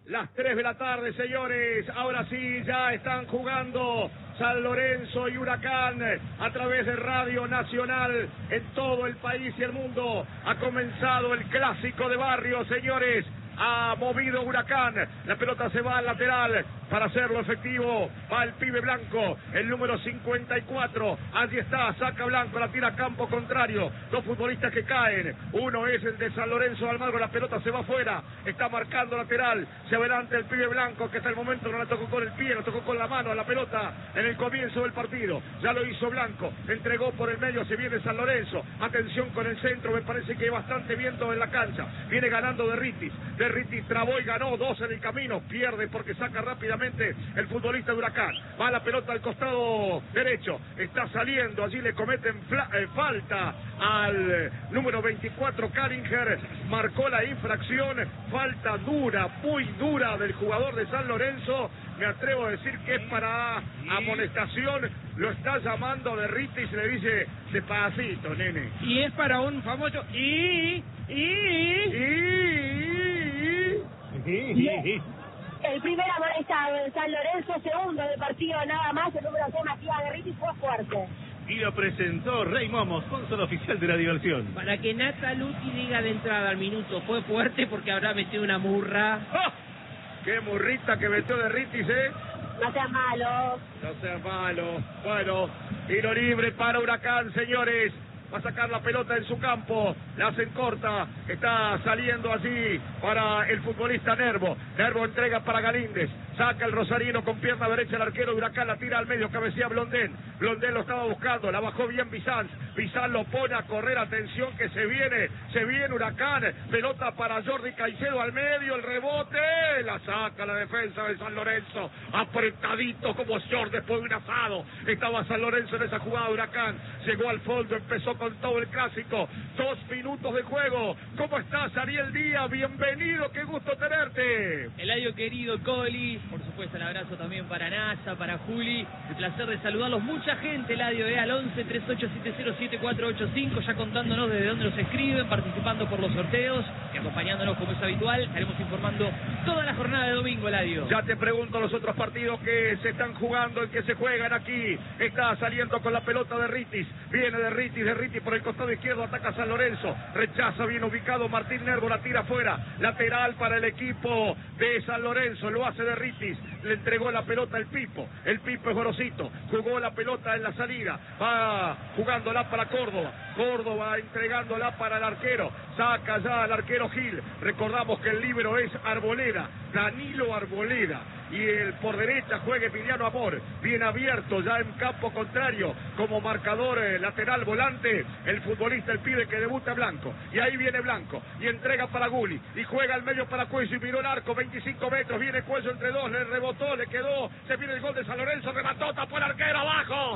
Las 3 de la tarde, señores. Ahora sí, ya están jugando San Lorenzo y Huracán a través de Radio Nacional en todo el país y el mundo. Ha comenzado el clásico de barrio, señores. Ha movido Huracán, la pelota se va al lateral para hacerlo efectivo, va el pibe Blanco, el número 54, allí está, saca Blanco, la tira a campo contrario, dos futbolistas que caen, uno es el de San Lorenzo de Almagro, la pelota se va afuera, está marcando lateral, se adelanta el pibe Blanco que hasta el momento no la tocó con el pie, la tocó con la mano a la pelota en el comienzo del partido, ya lo hizo Blanco, entregó por el medio, se viene San Lorenzo, atención con el centro, me parece que hay bastante viento en la cancha, viene ganando Derritis trabó y ganó, 2 en el camino, pierde porque saca rápidamente el futbolista de Huracán, va la pelota al costado derecho, está saliendo, allí le cometen falta al número 24, Karinger, marcó la infracción, falta dura, muy dura del jugador de San Lorenzo, me atrevo a decir que es para amonestación, lo está llamando Derritis y le dice, despacito, nene. Y es para un famoso El primer amonestado en San Lorenzo, segundo del partido nada más, el número 6, Matías Derritis, fue fuerte. Y lo presentó Rey Momo, sponsor oficial de la diversión. Para que Nata Luti diga de entrada al minuto, fue fuerte porque habrá metido una murra. ¡Oh! ¡Qué murrita que metió Derritis, No sea malo. No sea malo. Bueno, tiro libre para Huracán, señores. Va a sacar la pelota en su campo, la hacen corta, está saliendo allí para el futbolista Nervo. Nervo entrega para Galíndez, saca el rosarino con pierna derecha el arquero de Huracán, la tira al medio, cabecea Blondén. Blondén lo estaba buscando, la bajó bien Bizanz. Bizanz lo pone a correr, atención que se viene Huracán. Pelota para Jordi Caicedo al medio, el rebote, la saca la defensa de San Lorenzo. Apretadito como Jordi después de un asado. Estaba San Lorenzo en esa jugada de Huracán. Llegó al fondo, empezó con todo el clásico. 2 minutos de juego. ¿Cómo estás, Ariel Díaz? Bienvenido, qué gusto tenerte. Eladio querido, Coli, por supuesto el abrazo también para Nasa, para Juli, el placer de saludarlos, mucha gente, Eladio, al 11 3870 7485, ya contándonos desde dónde nos escriben, participando por los sorteos y acompañándonos como es habitual, estaremos informando toda la jornada de domingo, Eladio. Ya te pregunto los otros partidos que se están jugando, en que se juegan aquí. Está saliendo con la pelota Derritis, viene Derritis por el costado izquierdo, ataca San Lorenzo, rechaza bien ubicado Martín Nervo, la tira afuera, lateral para el equipo de San Lorenzo, lo hace Derritis, le entregó la pelota el Pipo es Gorosito, jugó la pelota en la salida, va jugándola para Córdoba entregándola para el arquero, saca ya al arquero Gil, recordamos que el líbero es Arboleda, Danilo Arboleda, y el por derecha juega Emiliano Amor, bien abierto ya en campo contrario, como marcador lateral volante, el futbolista, el pibe que debuta Blanco, y ahí viene Blanco, y entrega para Guli, y juega al medio para Cuello, y miró el arco, 25 metros, viene Cuello entre dos, le rebotó, le quedó, se viene el gol de San Lorenzo, remató, tapó el arquero abajo,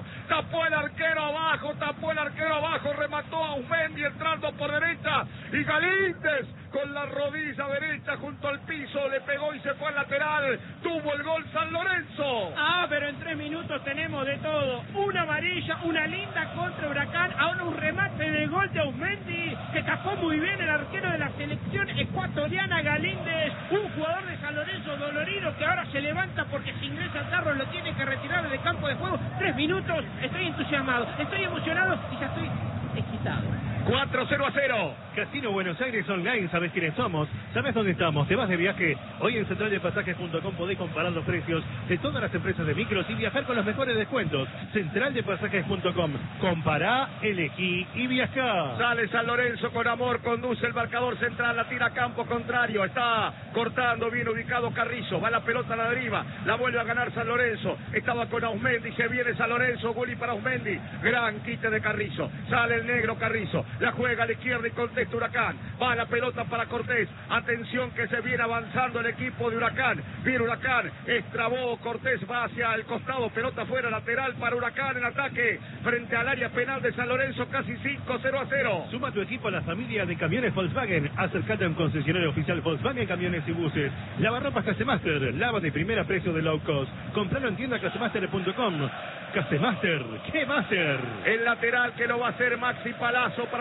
remató a Usmendi entrando por derecha, y Galíndez con la rodilla derecha junto al piso, le pegó y se fue al lateral, tuvo el gol San Lorenzo. Pero en 3 minutos tenemos de todo, una amarilla, una linda contra Huracán, ahora un remate de gol de Usmendi, que tapó muy bien el arquero de la selección ecuatoriana Galíndez, un jugador de San Lorenzo dolorido que ahora se levanta porque si ingresa al carro lo tiene que retirar del campo de juego. 3 minutos, estoy entusiasmado, estoy emocionado y ya estoy excitado. 4-0. Casino Buenos Aires Online, ¿sabes quiénes somos? ¿Sabes dónde estamos? ¿Te vas de viaje? Hoy en centraldepasajes.com podés comparar los precios de todas las empresas de micros y viajar con los mejores descuentos. Centraldepasajes.com. Compará, elegí y viajá. Sale San Lorenzo con Amor, conduce el marcador central, la tira a campo contrario, está cortando, bien ubicado Carrizo, va la pelota a la deriva, la vuelve a ganar San Lorenzo, estaba con Ausmendi, se viene San Lorenzo, Guli para Ausmendi, gran quite de Carrizo, sale el negro Carrizo, la juega a la izquierda y contesta Huracán, va la pelota para Cortés, atención que se viene avanzando el equipo de Huracán, viene Huracán, estrabó Cortés, va hacia el costado, pelota fuera, lateral para Huracán en ataque, frente al área penal de San Lorenzo, casi 5-0. Suma tu equipo a la familia de camiones Volkswagen, acércate a un concesionario oficial Volkswagen Camiones y Buses, lavarropas Casemaster, lava de primera precio de low cost, compralo en tienda casemaster.com. Casemaster, ¿qué Master? El lateral que lo va a hacer Maxi Palazzo para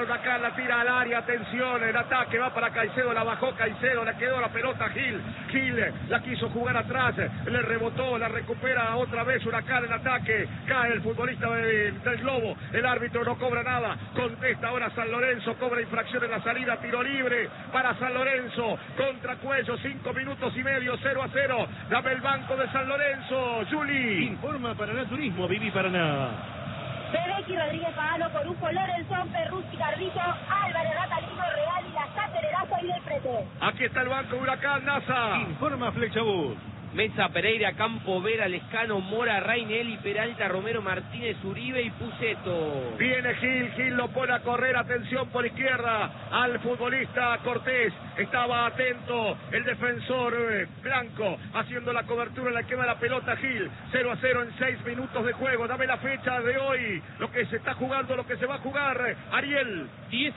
Huracán, la tira al área, atención, el ataque va para Caicedo, la bajó Caicedo, le quedó la pelota a Gil. Gil la quiso jugar atrás, le rebotó, la recupera otra vez Huracán en ataque. Cae el futbolista del Globo, el árbitro no cobra nada. Contesta ahora San Lorenzo, cobra infracción en la salida, tiro libre para San Lorenzo. Contra Cuello, 5 minutos y medio, 0-0. Dame el banco de San Lorenzo, Juli. Informa Paraná Turismo, Viví Paraná. Bebequi, Rodríguez Pagano, Corujo, Lorenzón, Perruzzi, Cardito, Álvarez, Ratalino, Real y la Catererazo y del Prete. Aquí está el banco de Huracán, NASA. Informa Flechabús. Mesa, Pereira, Campo, Vera, Lescano, Mora, Rainelli, Peralta, Romero, Martínez, Uribe y Puceto. Viene Gil lo pone a correr, atención por izquierda al futbolista Cortés. Estaba atento el defensor Blanco, haciendo la cobertura, le queda la pelota Gil. 0-0 en 6 minutos de juego. Dame la fecha de hoy, lo que se está jugando, lo que se va a jugar. Ariel.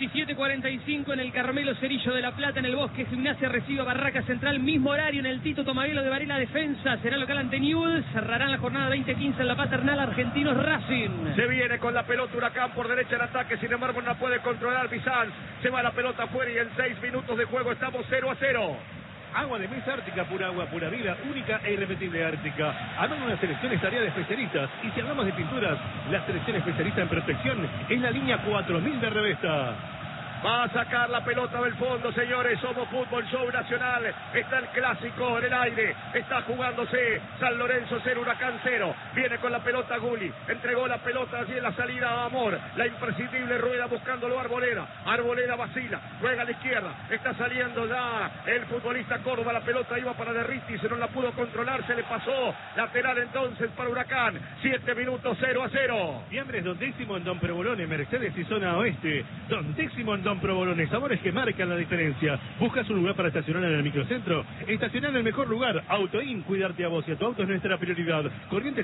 17:45 en el Carmelo Cerillo de La Plata, en el Bosque. Gimnasia recibe a Barraca Central, mismo horario en el Tito Tomaguelo de Varela Defensa. Será local ante Newell's. Cerrarán la jornada 20-15 en la Paternal. Argentinos Racing. Se viene con la pelota Huracán por derecha en ataque, sin embargo no puede controlar Bizanz. Se va la pelota afuera y en 6 minutos de juego estamos 0-0. Agua de mesa Ártica, pura agua, pura vida, única e irrepetible Ártica. Además, una selección estaría de especialistas. Y si hablamos de pinturas, la selección especialista en protección es la línea 4000 de Revesta. Va a sacar la pelota del fondo, señores. Somos Fútbol Show Nacional. Está el clásico en el aire. Está jugándose San Lorenzo 0, Huracán 0. Viene con la pelota Gulli. Entregó la pelota allí en la salida a Amor. La imprescindible rueda buscándolo Arboleda. Arboleda vacila. Juega a la izquierda. Está saliendo ya el futbolista Córdoba. La pelota iba para Derriti. Se no la pudo controlar. Se le pasó. Lateral entonces para Huracán. 7 minutos 0-0. Fiambres Don Décimo en Don Provolone, Mercedes y Zona Oeste. Don Décimo en Don Provolone, sabores que marcan la diferencia. ¿Buscas un lugar para estacionar en el microcentro? Estacionar en el mejor lugar. Autoin, cuidarte a vos y a tu auto es nuestra prioridad. Corriente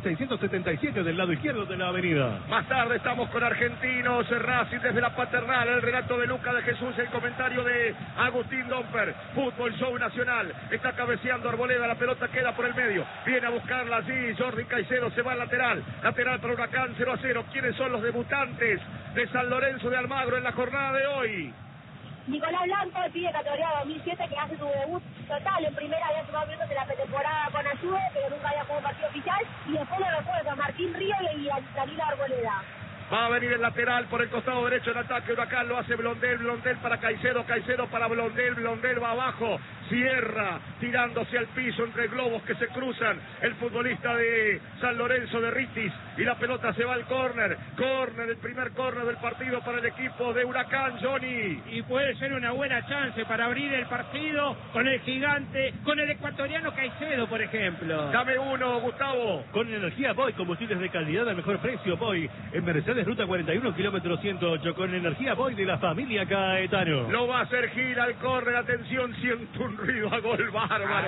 677 del lado izquierdo de la avenida. Más tarde estamos con Argentinos Racing desde la Paternal. El relato de Luca de Jesús, el comentario de Agustín Domper. Fútbol Show Nacional. Está cabeceando Arboleda, la pelota queda por el medio. Viene a buscarla allí Jordi Caicedo, se va al lateral. Lateral para Huracán 0-0. ¿Quiénes son los debutantes de San Lorenzo de Almagro en la jornada de hoy? Nicolás Blanco, el pibe categoría 2007 que hace su debut total en primera, había sumado minutos en la pretemporada con Ayude, pero nunca había jugado partido oficial, y después lo refuerza Martín Río y Danilo Arboleda. Va a venir el lateral por el costado derecho en ataque. Huracán lo hace Blondel para Caicedo, Caicedo para Blondel va abajo. Cierra, tirándose al piso entre globos que se cruzan. El futbolista de San Lorenzo de Ritis. Y la pelota se va al córner. Córner, el primer córner del partido para el equipo de Huracán, Johnny. Y puede ser una buena chance para abrir el partido con el gigante, con el ecuatoriano Caicedo, por ejemplo. Dame uno, Gustavo. Con energía Boy, combustibles de calidad al mejor precio. Boy, en Mercedes Ruta 41, kilómetro 108. Con energía Boy de la familia Caetano. Lo va a hacer Gil al córner. Atención, siento un ruido a gol bárbaro.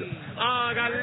Hagan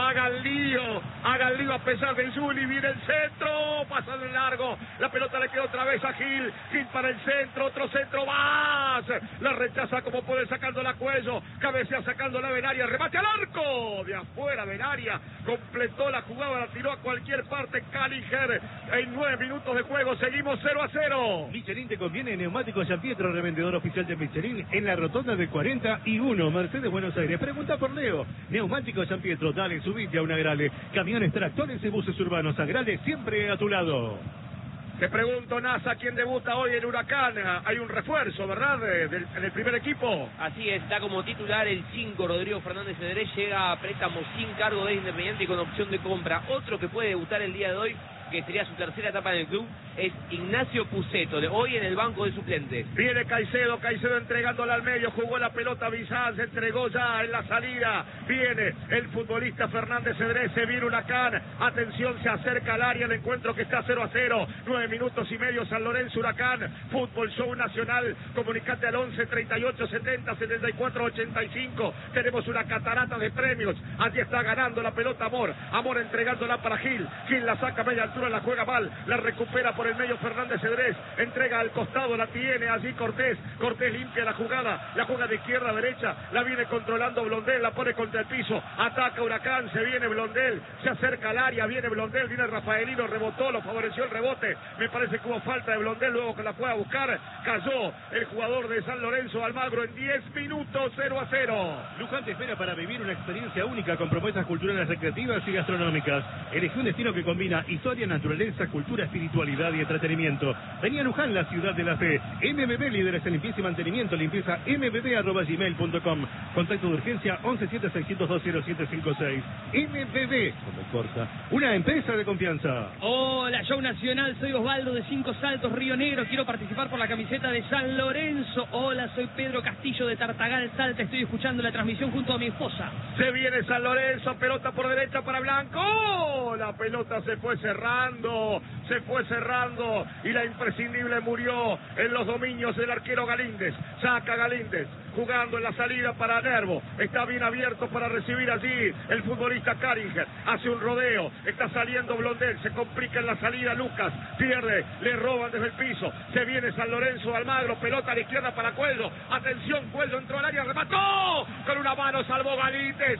lío a pesar del Juli. Viene el centro, pasa de largo. La pelota le queda otra vez a Gil. Gil para el centro, otro centro más. La rechaza como puede, sacándola a Cuello. Cabecea sacándola a Benaria. Remate al arco. De afuera Benaria. Completó la jugada, la tiró a cualquier parte. Caliger en 9 minutos de juego. Seguimos 0-0. Michelin te conviene. Neumáticos San Pietro, revendedor oficial de Michelin en la rotonda de 41, Mercedes, Buenos Aires. Pregunta por Leo. Neumáticos San Pietro, dale, subite a una Agrale. Camiones, tractores y buses urbanos. Agrale siempre a tu lado. Te pregunto, NASA, ¿quién debuta hoy en Huracán? Hay un refuerzo, ¿verdad? En el primer equipo. Así es, está como titular el 5, Rodrigo Fernández Cedrés, llega a préstamo sin cargo de Independiente y con opción de compra. Otro que puede debutar el día de hoy, que sería su tercera etapa en el club, es Ignacio Puceto, de hoy en el banco de suplentes. Viene Caicedo entregándola al medio, jugó la pelota Bizán, se entregó ya en la salida. Viene el futbolista Fernández Cedrés, se viene Huracán, atención, se acerca al área, el encuentro que está 0-0, 9 minutos y medio, San Lorenzo Huracán, Fútbol Show Nacional, comunicate al 11 38 70 74 85, tenemos una catarata de premios, allí está ganando la pelota Amor entregándola para Gil la saca a media altura, altura la juega mal, la recupera por el medio Fernández Cedrés, entrega al costado, la tiene allí Cortés limpia la juega de izquierda a derecha, la viene controlando Blondel, la pone contra el piso, ataca Huracán, se viene Blondel, se acerca al área, viene Blondel, viene Rafaelino, rebotó, lo favoreció el rebote, me parece que hubo falta de Blondel, luego que la fue a buscar, cayó el jugador de San Lorenzo, Almagro, en 10 minutos, 0-0. Luján te espera para vivir una experiencia única con propuestas culturales, recreativas y gastronómicas. Elige un destino que combina historia, naturaleza, cultura, espiritualidad y entretenimiento. Vení a Luján, la ciudad de la fe. MBB, líderes en limpieza y mantenimiento, limpieza mbb@gmail.com. Contacto de urgencia 1176020756. MBB, como corta, una empresa de confianza. Hola, show nacional, soy Osvaldo de 5 Saltos, Río Negro, quiero participar por la camiseta de San Lorenzo. Hola, soy Pedro Castillo de Tartagal, Salta, estoy escuchando la transmisión junto a mi esposa. Se viene San Lorenzo, pelota por derecha para Blanco, la pelota se fue cerrando y la imprescindible murió en los dominios del arquero Galíndez. Saca Galíndez, jugando en la salida para Nervo, está bien abierto para recibir allí el futbolista Caringer, hace un rodeo, está saliendo Blondel, se complica en la salida Lucas, pierde, le roban desde el piso, se viene San Lorenzo, Almagro, pelota a la izquierda para Cuello, atención, Cuello entró al área, remató, con una mano salvó Galíndez,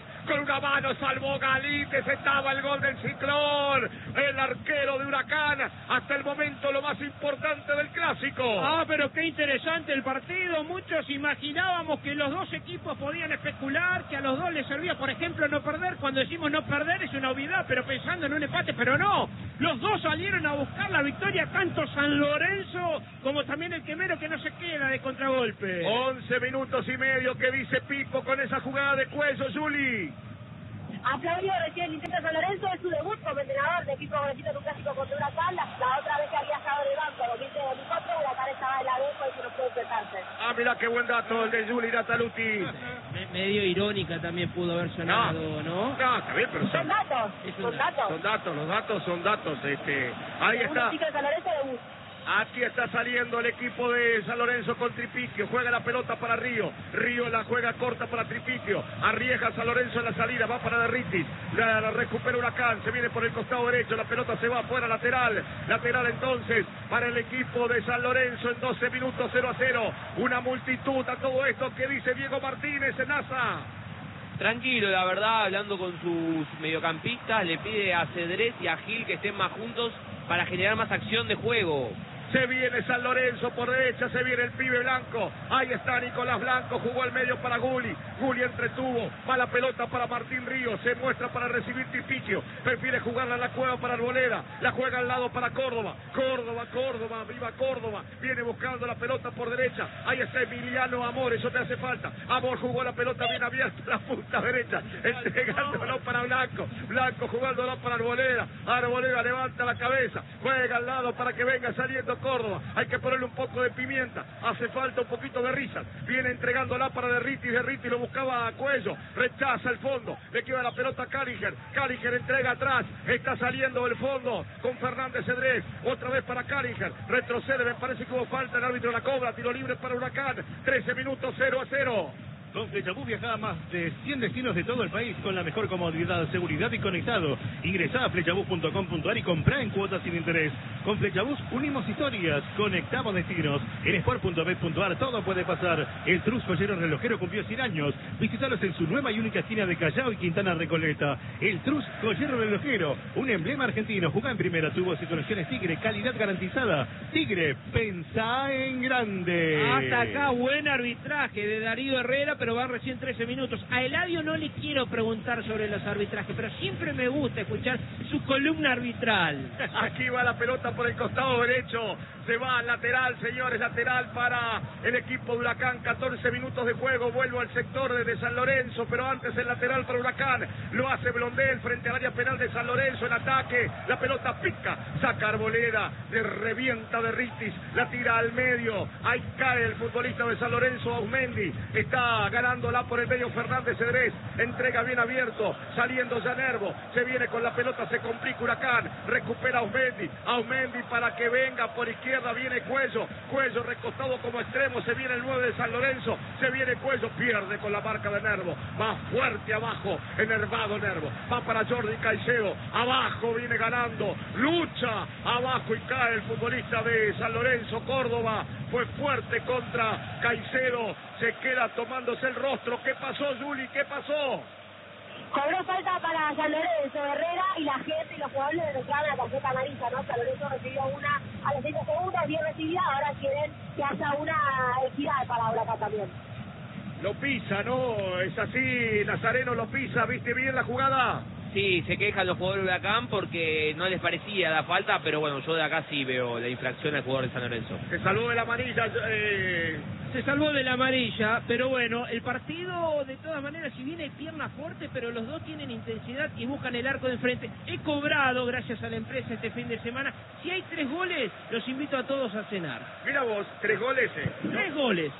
estaba el gol del Ciclón, el arquero de Huracán, hasta el momento lo más importante del clásico. Ah, pero qué interesante el partido, muchos imaginábamos que los dos equipos podían especular, que a los dos les servía, por ejemplo, no perder. Cuando decimos no perder es una obviedad, pero pensando en un empate, pero no, los dos salieron a buscar la victoria, tanto San Lorenzo como también el Quemero, que no se queda de contragolpe. 11 minutos y medio, que dice Pipo con esa jugada de Cuello, Juli. Aplaudió recién el intento de San Lorenzo, es su debut como entrenador de equipo conocido en un clásico contra Huracán, la otra vez que había estado en el banco, 2003-2004, Huracán estaba en la B, por eso no pudo enfrentarse. Ah, mira qué buen dato el de Juli Nataluti. Medio irónica también pudo haber sonado, ¿no? No, está bien, pero son datos. Los datos son datos, ahí está. Un chico de San Lorenzo debut. Aquí está saliendo el equipo de San Lorenzo con Tripiquio, juega la pelota para Río, la juega corta para Tripiquio, arriesga San Lorenzo en la salida, va para Derritis, la recupera Huracán, se viene por el costado derecho, la pelota se va afuera, lateral entonces para el equipo de San Lorenzo en 12 minutos, 0-0, una multitud a todo esto que dice Diego Martínez en NASA. Tranquilo, la verdad, hablando con sus mediocampistas, le pide a Cedrés y a Gil que estén más juntos para generar más acción de juego. Se viene San Lorenzo por derecha, se viene el pibe Blanco. Ahí está Nicolás Blanco, jugó al medio para Guli. Guli entretuvo, va la pelota para Martín Ríos, se muestra para recibir Tripiquio. Prefiere jugarla en la cueva para Arboleda, la juega al lado para Córdoba. Córdoba, viva Córdoba. Viene buscando la pelota por derecha. Ahí está Emiliano Amor, eso te hace falta. Amor jugó la pelota bien abierta, la punta derecha, entregándolo para Blanco. Blanco jugándolo para Arboleda. Arboleda levanta la cabeza, juega al lado para que venga saliendo Córdoba, hay que ponerle un poco de pimienta, hace falta un poquito de risa, viene entregándola para Derritis lo buscaba a Cuello, rechaza el fondo, le queda la pelota a Caliger entrega atrás, está saliendo del fondo con Fernández Cedrés, otra vez para Caliger, retrocede, me parece que hubo falta, el árbitro la cobra, tiro libre para Huracán, 13 minutos, 0-0. Con Flechabús viaja a más de 100 destinos de todo el país con la mejor comodidad, seguridad y conectado. Ingresá a flechabús.com.ar y comprá en cuotas sin interés. Con Flechabús unimos historias, conectamos destinos. En sport.bet.ar todo puede pasar. El Trus Joyero Relojero cumplió 100 años. Visítalos en su nueva y única esquina de Callao y Quintana Recoleta. El Trus Joyero Relojero, un emblema argentino. Jugá en primera, tubos y conexiones Tigre, calidad garantizada. Tigre, pensá en grande. Hasta acá buen arbitraje de Darío Herrera, pero va recién 13 minutos. A Eladio no le quiero preguntar sobre los arbitrajes, pero siempre me gusta escuchar su columna arbitral. Aquí va la pelota por el costado derecho, se va al lateral, señores, lateral para el equipo de Huracán, 14 minutos de juego, vuelvo al sector de San Lorenzo, pero antes el lateral para Huracán, lo hace Blondel frente al área penal de San Lorenzo, en ataque, la pelota pica, saca Arboleda, le revienta Derritis, la tira al medio, ahí cae el futbolista de San Lorenzo, Aumendi, está ganándola por el medio Fernández Cedrés, entrega bien abierto, saliendo ya Nervo, se viene con la pelota, se complica Huracán, recupera Ausmendi para que venga por izquierda, viene Cuello recostado como extremo, se viene el 9 de San Lorenzo, se viene Cuello, pierde con la marca de Nervo, va fuerte abajo, enervado Nervo, va para Jordi Caicedo, abajo viene ganando, lucha abajo y cae el futbolista de San Lorenzo. Córdoba fue fuerte contra Caicedo, se queda tomándose el rostro. ¿Qué pasó, Juli? ¿Qué pasó? Cobró falta para San Lorenzo, Herrera, y la gente y los jugadores le reclaman la tarjeta amarilla, ¿no? San Lorenzo recibió una a los 5 segundos, bien recibida, ahora quieren que haya una equidad para Huracán también. Lo pisa, ¿no? Es así, Nazareno lo pisa, ¿viste bien la jugada? Sí, se quejan los jugadores de Huracán porque no les parecía la falta, pero bueno, yo de acá sí veo la infracción al jugador de San Lorenzo. Se salvó de la amarilla. Se salvó de la amarilla, pero bueno, el partido de todas maneras, si bien hay piernas fuertes, pero los dos tienen intensidad y buscan el arco de enfrente. He cobrado, gracias a la empresa, este fin de semana. Si hay 3 goles, los invito a todos a cenar. Mira vos, 3 goles. 3 goles.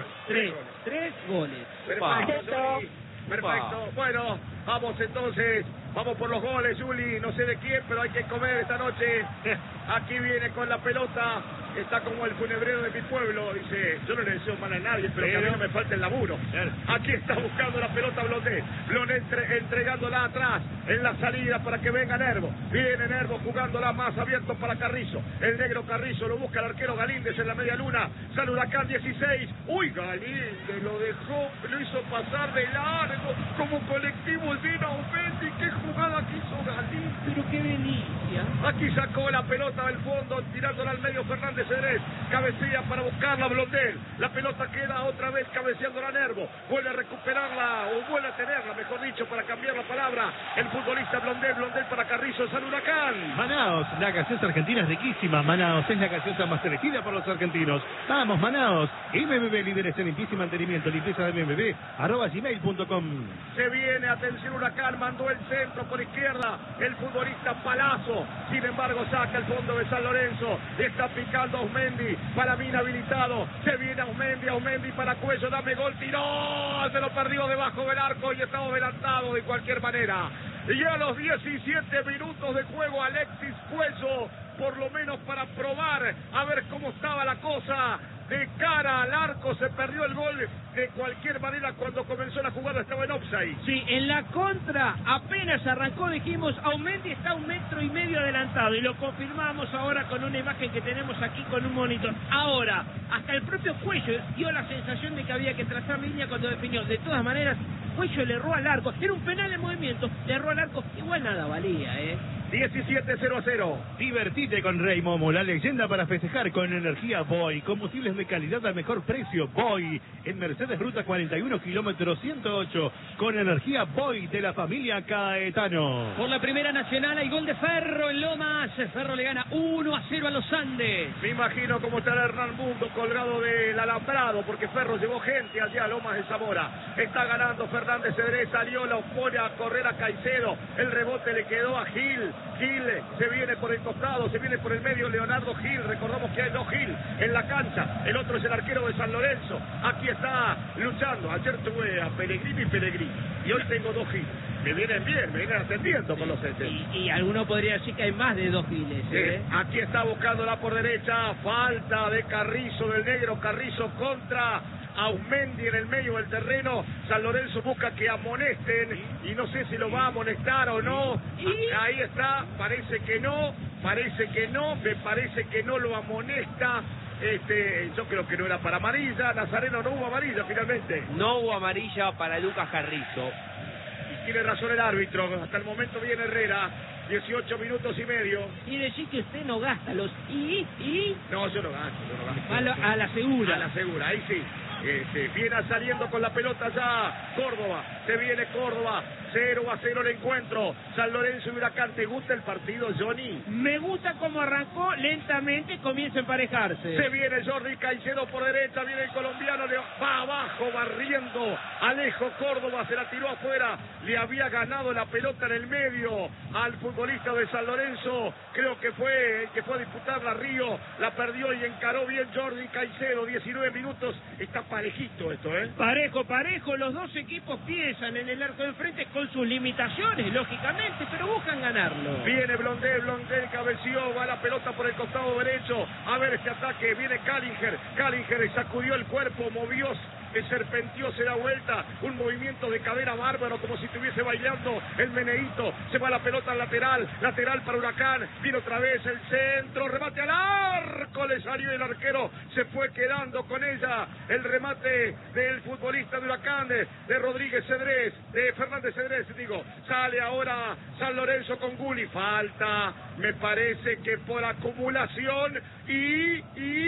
3 goles. Perfecto. Perfecto. Bueno, vamos entonces. Vamos por los goles, Juli. No sé de quién, pero hay que comer esta noche. Aquí viene con la pelota. Está como el funebrero de mi pueblo. Dice, yo no le deseo mal a nadie, pero que a mí no me falta el laburo. Aquí está buscando la pelota Blondé. Blondé entregándola atrás en la salida para que venga Nervo. Viene Nervo jugándola más abierto para Carrizo. El negro Carrizo lo busca el arquero Galíndez en la media luna. Sale Huracán 16. Uy, Galíndez lo dejó, lo hizo pasar de largo. Como colectivo vino Ausmendi. Qué jugada que hizo Galíndez. Pero qué delicia. Aquí sacó la pelota del fondo, tirándola al medio Fernández Cedrés. Cabecilla para buscarla Blondel. La pelota queda otra vez cabeceándola a Nervo. Vuelve a recuperarla, o vuelve a tenerla, mejor dicho, para cambiar la palabra. El futbolista Blondel para Carrizo, San Huracán. Manaos, la gaseosa argentina es riquísima. Manaos es la gaseosa más elegida por los argentinos. Vamos, Manaos. MBB, líderes en limpieza y mantenimiento. Limpieza de MBB, @gmail.com. Se viene, atención Huracán, mandó el centro por izquierda. El futbolista Palazzo, sin embargo, saca el fondo de San Lorenzo. Está picando Ausmendi, para mí inhabilitado. Se viene Ausmendi para Cuello, dame gol, tiró. Se lo perdió debajo del arco y estaba adelantado de cualquier manera. Y a los 17 minutos de juego, Alexis Cuello, por lo menos para probar a ver cómo estaba la cosa. De cara al arco, se perdió el gol. De cualquier manera, cuando comenzó la jugada estaba en offside. Sí, en la contra, apenas arrancó, dijimos, Ausmendi está 1,5 metros adelantado. Y lo confirmamos ahora con una imagen que tenemos aquí con un monitor. Ahora, hasta el propio Cuello dio la sensación de que había que trazar línea cuando definió. De todas maneras, Cuello le erró al arco. Era un penal en movimiento, le erró al arco. Igual nada valía, 17-0-0. Divertite con Rey Momo, la leyenda para festejar con energía Boy. Combustibles de calidad al mejor precio. Boy, en Mercedes Ruta 41, kilómetro 108. Con energía Boy de la familia Caetano. Por la Primera Nacional hay gol de Ferro en Lomas. Ferro le gana 1-0 a los Andes. Me imagino cómo estará Hernán Mundo colgado del alambrado, porque Ferro llevó gente allá a Lomas de Zamora. Está ganando Fernández Cedrés, salió, la pone a correr a Caicedo. El rebote le quedó a Gil. Gil se viene por el costado, se viene por el medio Leonardo Gil. Recordamos que hay 2 Gil en la cancha. El otro es el arquero de San Lorenzo. Aquí está luchando. Ayer tuve a Pellegrini y Pellegrini. Y hoy tengo 2 Gil. Me vienen bien, me vienen atendiendo con los entes. Y alguno podría decir que hay más de 2 Giles. Aquí está buscándola por derecha. Falta de Carrizo, del negro Carrizo contra Ausmendi en el medio del terreno. San Lorenzo busca que amonesten y no sé si lo va a amonestar o no. Ahí está, parece que no, me parece que no lo amonesta. Yo creo que no era para amarilla. Nazareno, no hubo amarilla finalmente. No hubo amarilla para Lucas Carrizo. Y tiene razón el árbitro. Hasta el momento viene Herrera. 18 minutos y medio. Y decir que usted no gasta los No, yo no gasto. A la segura. A la segura, ahí sí. Viene saliendo con la pelota ya Córdoba. Se viene Córdoba. 0-0 el encuentro. San Lorenzo y Huracán. ¿Te gusta el partido, Johnny? Me gusta cómo arrancó, lentamente comienza a emparejarse. Se viene Jordi Caicedo por derecha, viene el colombiano, le va abajo barriendo. Alejo Córdoba se la tiró afuera, le había ganado la pelota en el medio al futbolista de San Lorenzo. Creo que fue el que fue a disputarla Río, la perdió y encaró bien Jordi Caicedo. 19 minutos, está parejito esto, ¿eh? Parejo, los dos equipos piensan en el arco de enfrente con sus limitaciones, lógicamente, pero buscan ganarlo. Viene Blondel cabeció, va la pelota por el costado derecho. A ver este ataque, viene Callinger sacudió el cuerpo, movió, serpentió, se da vuelta, un movimiento de cadera bárbaro, como si estuviese bailando el meneíto. Se va la pelota al lateral para Huracán, viene otra vez el centro, remate al arco, le salió el arquero, se fue quedando con ella. El remate del futbolista de Huracán, de Rodríguez Cedrés, de Fernández Cedrés, digo. Sale ahora San Lorenzo con Gulli, falta, me parece que por acumulación y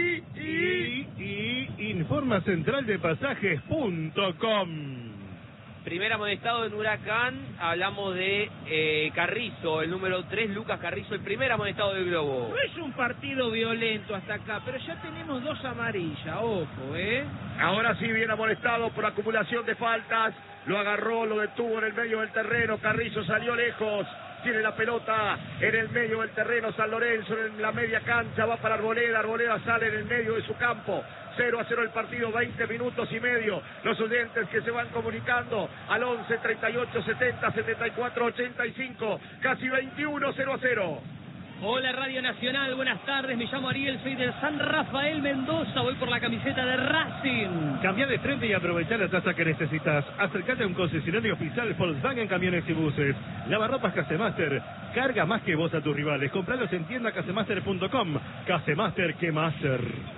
informa Central de Pasajes.com. Primer amonestado en Huracán, hablamos de Carrizo, el número 3, Lucas Carrizo, el primer amonestado del Globo. No es un partido violento hasta acá, pero ya tenemos 2 amarillas, ojo, Ahora sí viene amonestado por acumulación de faltas, lo agarró, lo detuvo en el medio del terreno, Carrizo salió lejos. Tiene la pelota en el medio del terreno San Lorenzo, en la media cancha, va para Arboleda sale en el medio de su campo. 0-0 el partido, 20 minutos y medio. Los oyentes que se van comunicando al 11 38 70 74 85, casi 21, 0-0. Hola Radio Nacional, buenas tardes, me llamo Ariel, soy del San Rafael Mendoza, voy por la camiseta de Racing. Cambia de frente y aprovecha la tasa que necesitas. Acércate a un concesionario oficial Volkswagen Camiones y Buses. Lavarropas Casemaster, carga más que vos a tus rivales. Compralos en tienda casemaster.com. Casemaster que Master.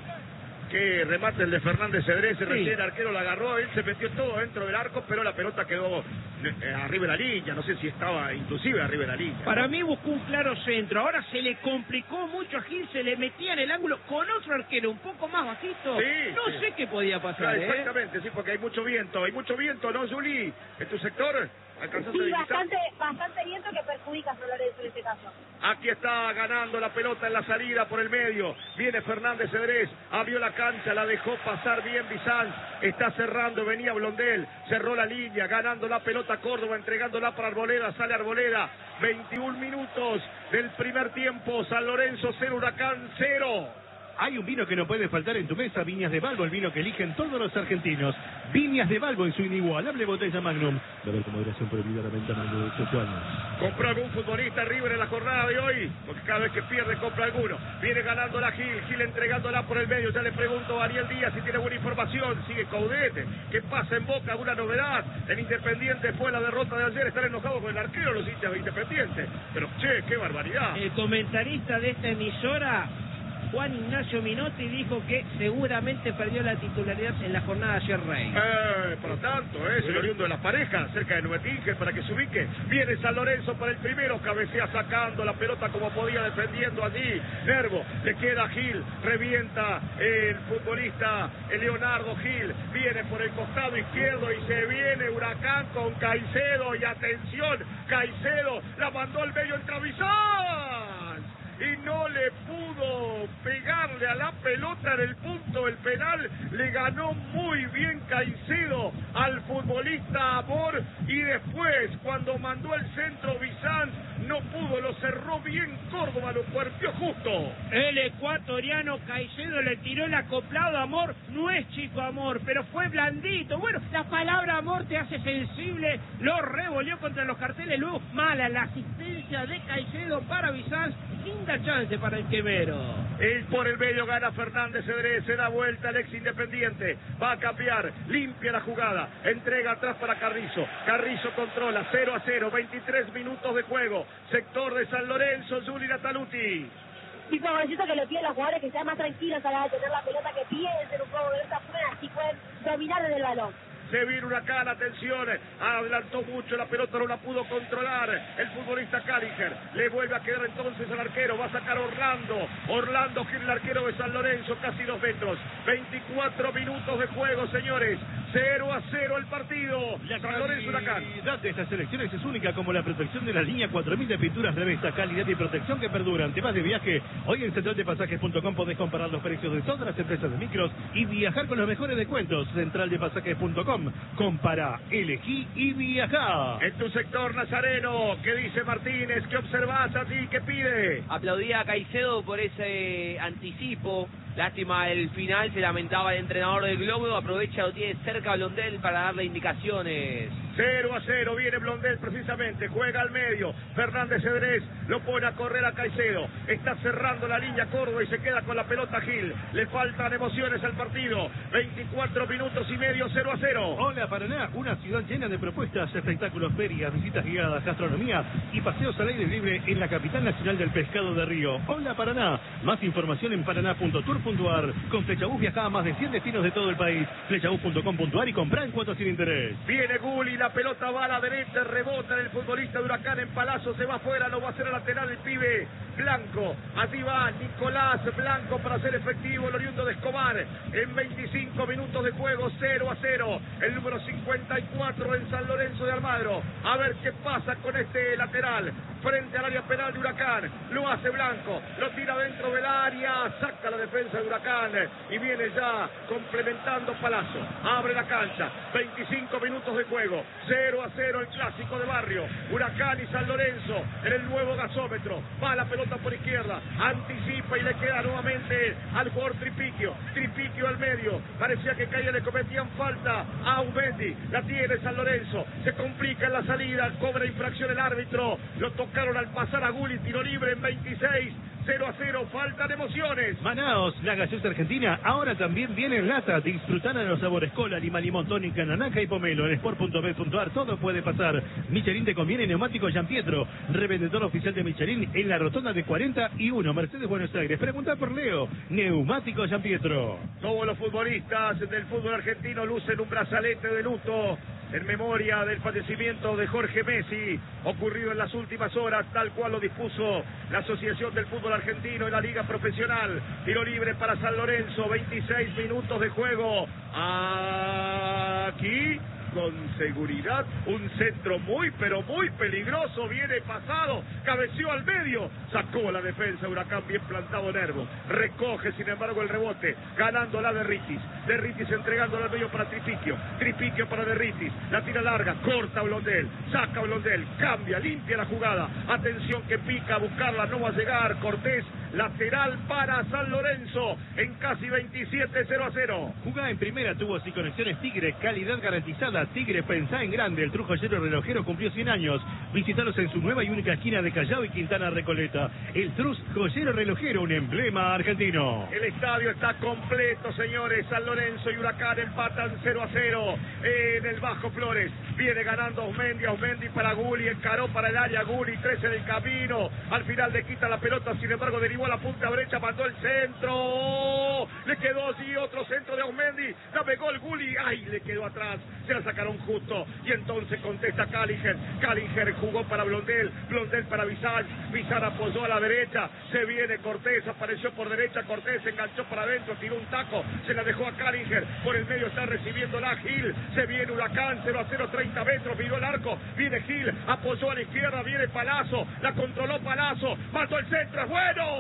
Qué remate el de Fernández Cedrés, recién el arquero la agarró, él se metió todo dentro del arco, pero la pelota quedó arriba de la línea, no sé si estaba inclusive arriba de la línea. Para mí buscó un claro centro, ahora se le complicó mucho a Gil, se le metía en el ángulo con otro arquero un poco más bajito. No sé qué podía pasar, Exactamente, sí, porque hay mucho viento, ¿no, Juli? ¿En tu sector? Sí, bastante viento que perjudica a San Lorenzo en este caso. Aquí está ganando la pelota en la salida por el medio. Viene Fernández Cedrés, abrió la cancha, la dejó pasar bien Bizanz. Está cerrando, venía Blondel, cerró la línea, ganando la pelota Córdoba, entregándola para Arboleda, sale Arboleda. 21 minutos del primer tiempo, San Lorenzo 0, Huracán 0. Hay un vino que no puede faltar en tu mesa, Viñas de Balbo, el vino que eligen todos los argentinos. Viñas de Balbo en su inigualable botella Magnum. Beber con moderación, prohibida la venta menor de 18 años. ¿Compró algún futbolista River en la jornada de hoy? Porque cada vez que pierde compra alguno. Viene ganando la Gil entregándola por el medio. Ya le pregunto a Ariel Díaz si tiene buena información. Sigue Caudete. ¿Qué pasa en Boca? ¿Alguna novedad? En Independiente fue la derrota de ayer. Están enojados con el arquero los hinchas de Independiente. Pero che, qué barbaridad. El comentarista de esta emisora, Juan Ignacio Minotti, dijo que seguramente perdió la titularidad en la jornada de ayer Rey. Por lo tanto, es el oriundo de las parejas, cerca de Nuetinge, para que se ubique. Viene San Lorenzo para el primero, cabecea sacando la pelota como podía, defendiendo allí. Nervo, le queda Gil, revienta el futbolista Leonardo Gil, viene por el costado izquierdo y se viene Huracán con Caicedo, y atención, Caicedo la mandó al medio entre Bizanz y no le pudo pegarle a la pelota en el punto del penal. Le ganó muy bien Caicedo al futbolista Amor, y después cuando mandó el centro Bizanz no pudo, lo cerró bien Córdoba, lo cuerpió justo. El ecuatoriano Caicedo le tiró el acoplado a Amor, no es chico Amor, pero fue blandito. Bueno, la palabra Amor te hace sensible, lo revolvió contra los carteles, luego mala la asistencia de Caicedo para Bizanz, linda chance para el quemero. Por el medio gana Fernández Cedrés, se da vuelta el ex Independiente, va a cambiar, limpia la jugada, entrega atrás para Carrizo, Carrizo controla, 0-0, 23 minutos de juego, sector de San Lorenzo, Juli Nataluti. Y necesito que le piden a los jugadores que sean más tranquilos a la hora de tener la pelota, que piensen un poco de esta forma, así pueden dominar en el balón. Se vino Huracán, atención, adelantó mucho, la pelota no la pudo controlar el futbolista Callinger, le vuelve a quedar entonces al arquero, va a sacar Orlando Gil, el arquero de San Lorenzo, casi 2 metros, 24 minutos de juego, señores, 0-0 el partido. La San Lorenzo Huracán. calidad de estas selecciones es única, como la protección de la línea 4000 de pinturas Revesta, calidad y protección que perduran. Te vas de viaje, hoy en centraldepasajes.com podés comparar los precios de todas las empresas de micros y viajar con los mejores descuentos. Centraldepasajes.com, compara, elegí y viajá. En tu sector, Nazareno, ¿qué dice Martínez? ¿Qué observás a ti? ¿Qué pide? Aplaudía a Caicedo por ese anticipo. Lástima el final, se lamentaba el entrenador del Globo. Aprovecha, lo tiene cerca Blondel para darle indicaciones. 0-0, viene Blondel precisamente, juega al medio, Fernández Cedrés lo pone a correr a Caicedo, está cerrando la línea Córdoba y se queda con la pelota Gil, le faltan emociones al partido, 24 minutos y medio, 0-0. Hola Paraná, una ciudad llena de propuestas, espectáculos, ferias, visitas guiadas, gastronomía y paseos al aire libre en la capital nacional del pescado de Río. Hola Paraná, más información en paraná.tour.ar. Con Flechabús viaja a más de 100 destinos de todo el país. Flechabús.com.ar y comprá en cuotas sin interés. Viene Gulli, la pelota va a la derecha, rebota en el futbolista de Huracán en Palazzo, se va afuera, lo va a hacer a lateral el pibe Blanco. Allí va Nicolás Blanco para hacer efectivo el oriundo de Escobar. En 25 minutos de juego, 0-0. El número 54 en San Lorenzo de Almagro. A ver qué pasa con este lateral. Frente al área penal de Huracán. Lo hace Blanco. Lo tira dentro del área. Saca la defensa de Huracán. Y viene ya complementando Palazzo. Abre la cancha. 25 minutos de juego. 0-0 el clásico de barrio. Huracán y San Lorenzo en el nuevo gasómetro. Va la pelota por izquierda. Anticipa y le queda nuevamente al jugador Tripiquio. Tripiquio al medio. Parecía que caía, le cometían falta a Aumendi. La tiene San Lorenzo. Se complica en la salida. Cobra infracción el árbitro. Lo tocaron al pasar a Gulli. Tiro libre en 26. 0-0, faltan emociones. Manaos, la gaseosa argentina, ahora también viene en lata. Disfrutan a los sabores cola, lima, limón, tónica, naranja y pomelo. En sport.bet.ar todo puede pasar. Michelin te conviene, neumático Gian Pietro, revendedor oficial de Michelin en la rotonda de 41, Mercedes, Buenos Aires. Pregunta por Leo, neumático Gian Pietro. Todos los futbolistas del fútbol argentino lucen un brazalete de luto en memoria del fallecimiento de Jorge Messi, ocurrido en las últimas horas, tal cual lo dispuso la Asociación del Fútbol Argentino en la Liga Profesional. Tiro libre para San Lorenzo, 26 minutos de juego. Aquí, con seguridad, un centro muy, pero muy peligroso, viene pasado, cabeceó al medio, sacó la defensa, Huracán bien plantado Nervo, recoge sin embargo el rebote, ganándola Derritis entregándola al medio para Tripiquio para Derritis, la tira larga, corta Blondel, saca Blondel, cambia, limpia la jugada, atención que pica, a buscarla, no va a llegar, Cortés, lateral para San Lorenzo, en casi 27, 0-0. Jugá en primera, tubos y conexiones Tigre, calidad garantizada. Tigre, pensá en grande. El True Joyero Relojero cumplió 100 años. Visítalos en su nueva y única esquina de Callao y Quintana Recoleta. El True Joyero Relojero, un emblema argentino. El estadio está completo, señores. San Lorenzo y Huracán empatan 0-0 en el Bajo Flores. Viene ganando Aumendi para Gulli, encaró para el área Gulli, 13 del camino. Al final le quita la pelota, sin embargo derivó a la punta derecha, mandó el centro. Le quedó allí otro centro de Aumendi. Navegó el Gulli, ay, le quedó atrás. Se la sacaron justo. Y entonces contesta Callinger. Callinger jugó para Blondel para Bizar. Bizar apoyó a la derecha. Se viene Cortés, apareció por derecha. Cortés se enganchó para adentro, tiró un taco. Se la dejó a Callinger. Por el medio está recibiendo la Gil. Se viene Huracán, 0-0, 30 metros. Miró el arco. Viene Gil, apoyó a la izquierda. Viene Palazzo. La controló Palazzo. Mató el centro. ¡Es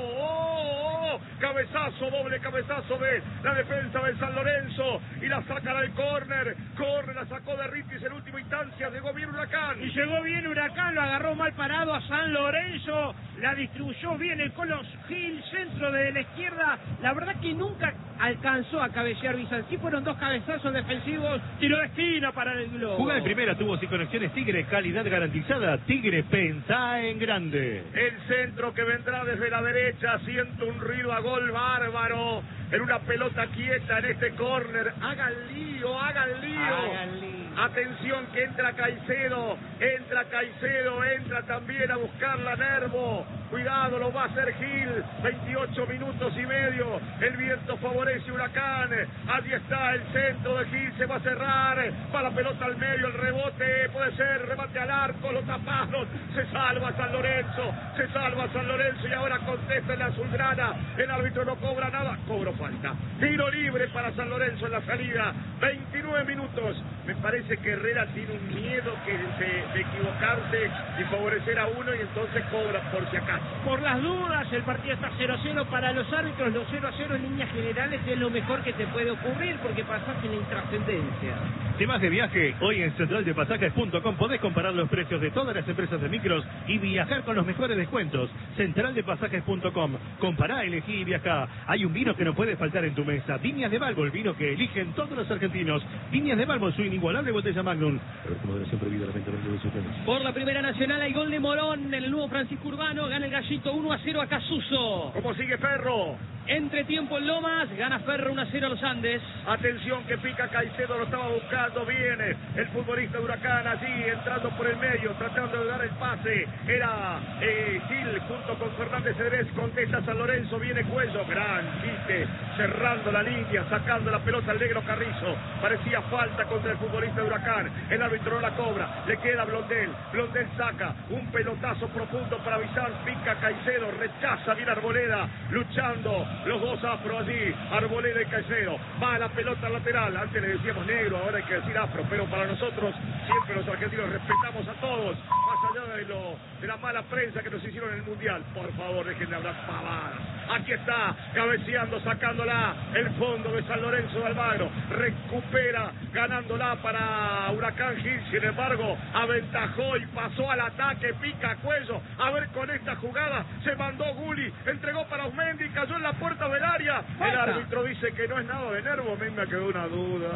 bueno! Cabezazo, doble cabezazo de la defensa de San Lorenzo. Y la sacan al córner. La sacó de Ritis en última instancia, llegó bien Huracán. Y llegó bien Huracán, lo agarró mal parado a San Lorenzo, la distribuyó bien el Colo Gil, centro de la izquierda. La verdad que nunca alcanzó a cabecear Bizar. Sí fueron dos cabezazos defensivos, tiro de esquina para el Globo. Jugá en primera, tubos y conexiones Tigre, calidad garantizada. Tigre, pensá en grande. El centro que vendrá desde la derecha, siente un ruido a gol bárbaro. En una pelota quieta en este córner. Hagan lío. Atención que entra Caicedo, entra también a buscarla Nervo. Cuidado, lo va a hacer Gil. 28 minutos y medio. El viento favorece Huracán. Allí está el centro de Gil. Se va a cerrar. Va la pelota al medio. El rebote puede ser. Remate al arco. Lo taparon. Se salva San Lorenzo. Se salva San Lorenzo. Y ahora contesta en la azulgrana. El árbitro no cobra nada. Cobró falta. Tiro libre para San Lorenzo en la salida. 29 minutos. Me parece que Herrera tiene un miedo de equivocarse y favorecer a uno y entonces cobra por si acaso. Por las dudas, el partido está 0-0 para los árbitros. Los 0-0 en líneas generales es lo mejor que te puede ocurrir porque pasás en la intrascendencia. Si vas de viaje, hoy en centraldepasajes.com podés comparar los precios de todas las empresas de micros y viajar con los mejores descuentos. Centraldepasajes.com. Compará, elegí y viajá. Hay un vino que no puede faltar en tu mesa. Viñas de Balbo, el vino que eligen todos los argentinos. Viñas de Balbo, su inigualable botella Magnum. Por la Primera Nacional hay gol de Morón en el nuevo Francisco Urbano. Gana el Gallito 1-0 a Casuso. ¿Cómo sigue Ferro? Entre tiempo en Lomas, gana Ferro 1-0 a los Andes. Atención que pica Caicedo, lo estaba buscando bien el futbolista de Huracán allí, entrando por el medio, tratando de dar el pase. Era Gil junto con Fernández Cedrés, contesta San Lorenzo, viene Cuello, gran quite, cerrando la línea, sacando la pelota al negro Carrizo. Parecía falta contra el futbolista de Huracán, el árbitro no la cobra, le queda Blondel, Blondel saca un pelotazo profundo para Bizán, pica Caicedo, rechaza bien Arboleda, luchando. Los dos afro allí, Arboleda y Caicedo. Va la pelota lateral. Antes le decíamos negro, ahora hay que decir afro. Pero para nosotros, siempre los argentinos respetamos a todos. Más allá de la mala prensa que nos hicieron en el Mundial. Por favor, dejen de hablar pavadas. Aquí está, cabeceando, sacándola. El fondo de San Lorenzo de Almagro. Recupera, ganándola para Huracán Gil. Sin embargo, aventajó y pasó al ataque. Pica Cuello. A ver con esta jugada. Se mandó Gulli. Entregó para Osmendi. Cayó en la puerta del área. El árbitro dice que no es nada de nervo. A mí me quedó una duda.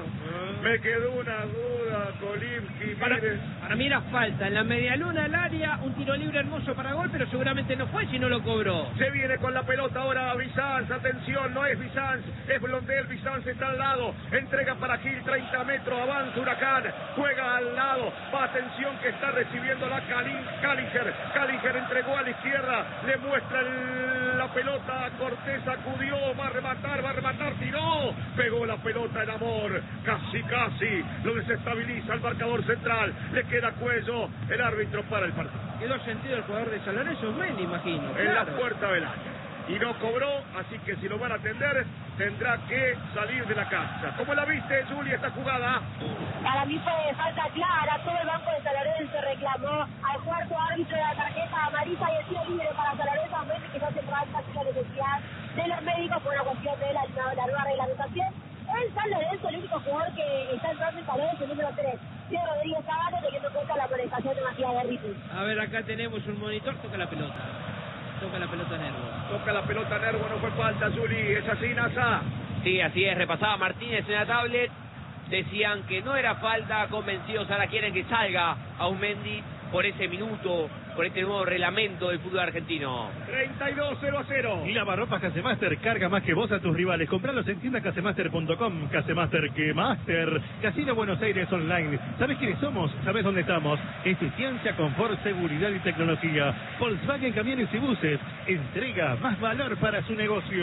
Kolimski. Para mí era falta. En la medialuna del área, un tiro libre hermoso para gol, pero seguramente no fue si no lo cobró. Se viene con la pelota ahora Bizanz. Atención, no es Bizanz, es Blondel. Bizanz está al lado. Entrega para Gil, 30 metros. Avanza Huracán. Juega al lado. Va, atención que está recibiendo la Calinger. Calinger entregó a la izquierda. Le muestra la pelota a Cortés, sacudió, va a rematar, tiró, pegó la pelota en Amor, casi, lo desestabiliza el marcador central, le queda Cuello, el árbitro para el partido. Quedó sentido el jugador de San Lorenzo, me imagino. En la puerta del área. Y no cobró, así que si lo van a atender, tendrá que salir de la cancha. ¿Cómo la viste, Juli, esta jugada? Para mí fue falta clara, todo el banco de San Lorenzo reclamó al cuarto árbitro de la tarjeta amarilla y el tiro libre para San Lorenzo, que no se falta sin la necesidad de los médicos por una cuestión de la nueva reglamentación. El San Lorenzo, el único jugador que está entrando en San Lorenzo, el número 3, Diego Rodríguez Zagallo, teniendo en cuenta la amonestación de Matías Berritis. A ver, acá tenemos un monitor, toca la pelota Nervo. Toca la pelota Nervo, no fue falta, Juli, es así, Nasa. Sí, así es, repasaba Martínez en la tablet, decían que no era falta, convencidos, ahora quieren que salga Aumendi por ese minuto, por este nuevo reglamento del fútbol argentino. 32-0-0. Y Lavarropas Casemaster, carga más que vos a tus rivales. Compralos en tiendacasemaster.com. Casemaster, que Master. Casino Buenos Aires Online. ¿Sabés quiénes somos? ¿Sabés dónde estamos? Eficiencia, confort, seguridad y tecnología. Volkswagen Camiones y Buses. Entrega más valor para su negocio.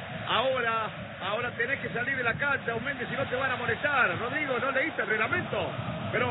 Ahora tenés que salir de la cancha, Aumendi, si no te van a molestar. Rodrigo, ¿no leíste el reglamento? Pero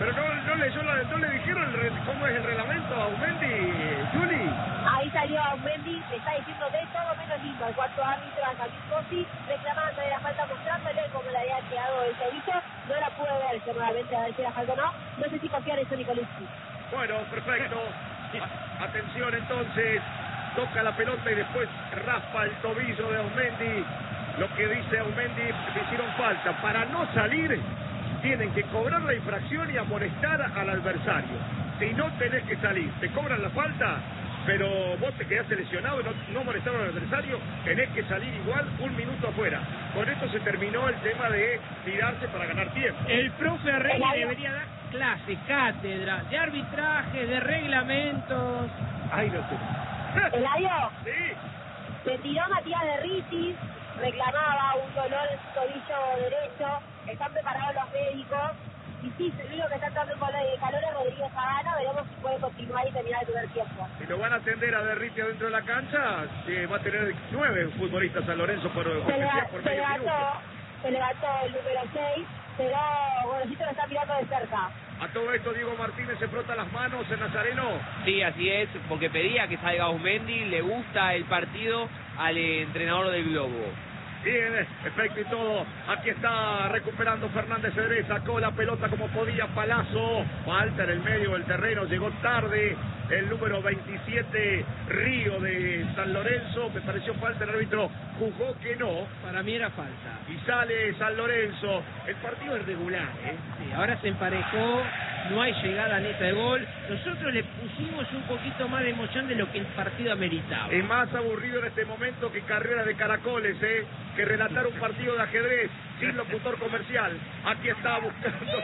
no le dijeron cómo es el reglamento a Aumendi, Juli. Ahí salió Aumendi, le está diciendo de todo menos lindo al cuarto árbitro, a Javier Cosi, reclamando de la falta, mostrándole cómo le había quedado el servicio. No la pude ver, seguramente, a ver si era falta o no. No sé si confiar en Sonny Kolimski. Bueno, perfecto. Atención entonces. Toca la pelota y después raspa el tobillo de Aumendi. Lo que dice Aumendi, le hicieron falta. Para no salir, tienen que cobrar la infracción y amonestar al adversario. Si no tenés que salir, te cobran la falta, pero vos te quedaste lesionado y no molestaron al adversario, tenés que salir igual 1 minuto afuera. Con esto se terminó el tema de tirarse para ganar tiempo. El profe Reyes debería dar clase, cátedra, de arbitraje, de reglamentos. Ay, no sé. ¿Eladio? Sí. Se tiró Matías Berritis, reclamaba un dolor en su tobillo derecho, están preparados los médicos, y sí, el único que está entrando en calor es Rodríguez Zagallo, veremos si puede continuar. ahí y terminar el primer tiempo. Si lo van a atender a Derrite dentro de la cancha, va a tener 9 futbolistas San Lorenzo por medio minuto. Se levantó el número 6, pero Gorosito lo está mirando de cerca. A todo esto Diego Martínez se frota las manos en Nazareno. Sí, así es, porque pedía que salga Ausmendi, le gusta el partido al entrenador del Globo. Bien, efecto y todo. Aquí está recuperando Fernández Cedrés. Sacó la pelota como podía. Palazzo. Falta en el medio del terreno. Llegó tarde el número 27, Río de San Lorenzo. Me pareció falta. El árbitro juzgó que no. Para mí era falta. Y sale San Lorenzo. El partido es regular, ¿eh? Sí, ahora se emparejó. No hay llegada neta de gol. Nosotros le pusimos un poquito más de emoción de lo que el partido ameritaba. Es más aburrido en este momento que carrera de caracoles, que relatar un partido de ajedrez sin locutor comercial. Aquí está buscando.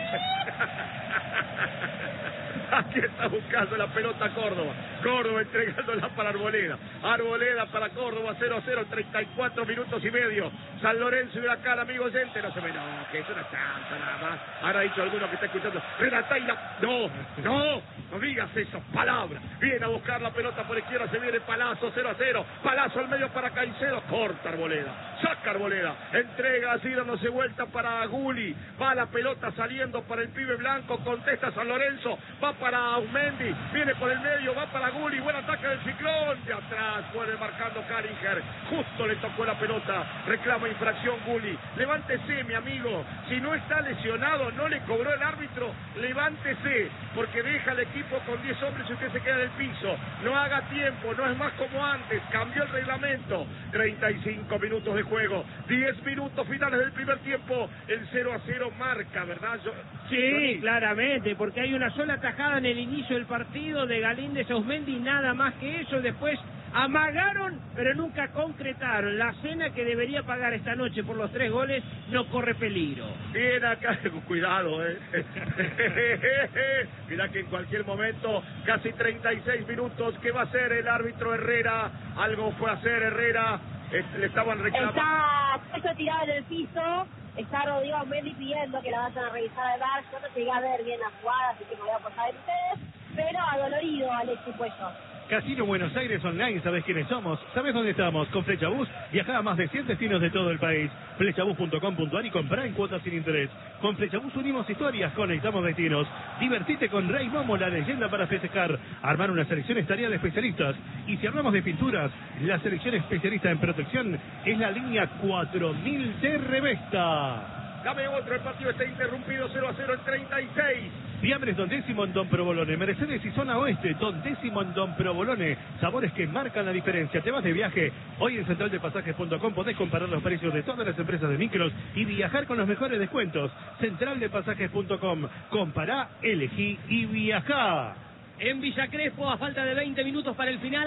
Aquí está buscando la pelota Córdoba. Córdoba entregándola para Arboleda. Arboleda para Córdoba, 0-0, 34 minutos y medio. San Lorenzo y Huracán, amigo oyente. No se me enoje, es una chanta nada más. Ahora ha dicho alguno que está escuchando. Renataira, no digas eso, palabra. Viene a buscar la pelota por izquierda, se viene Palazzo, 0-0. Palazzo al medio para Caicedo. Corta Arboleda, saca Arboleda. Entrega así dándose vuelta para Guli. Va la pelota saliendo para el pibe blanco. Contesta San Lorenzo. Va para Ausmendi, viene por el medio, va para Guli, buen ataque del Ciclón, de atrás puede marcando Karinger, justo le tocó la pelota, reclama infracción Guli, levántese mi amigo, si no está lesionado, no le cobró el árbitro, levántese, porque deja al equipo con 10 hombres y usted se queda en el piso, no haga tiempo, no es más como antes, cambió el reglamento, 35 minutos de juego, 10 minutos finales del primer tiempo, el 0-0 marca, ¿verdad? Sí, claramente, porque hay una sola tajada en el inicio del partido de Galíndez Ausmendi, nada más que eso. Después amagaron, pero nunca concretaron. La cena que debería pagar esta noche por los 3 goles no corre peligro. Bien acá, cuidado, Mira que en cualquier momento, casi 36 minutos, ¿qué va a hacer el árbitro Herrera? Algo fue a hacer Herrera, le estaban reclamando. Está tirado en el piso. Está Rodrigo Ausmendi pidiendo que la vayan a revisar al VAR. Yo no llegué a ver bien la jugada, así que me voy a apoyar en ustedes. Pero adolorido Alexis Puello. Casino Buenos Aires Online, ¿sabes quiénes somos? ¿Sabes dónde estamos? Con Flechabús viaja a más de 100 destinos de todo el país. Flechabús.com.ar y comprá en cuotas sin interés. Con Flechabús unimos historias, conectamos destinos. Divertite con Rey Momo, la leyenda para festejar. Armar una selección es tarea de especialistas. Y si hablamos de pinturas, la selección especialista en protección es la línea 4000 de Revesta. Dame otro, el partido está interrumpido, 0-0 en 36. Fiambres Don Décimo en Don Provolone, Mercedes y Zona Oeste, Don Décimo en Don Provolone, sabores que marcan la diferencia. Te vas de viaje, hoy en centraldepasajes.com podés comparar los precios de todas las empresas de micros y viajar con los mejores descuentos. Centraldepasajes.com, compará, elegí y viajá. En Villa Crespo, a falta de 20 minutos para el final.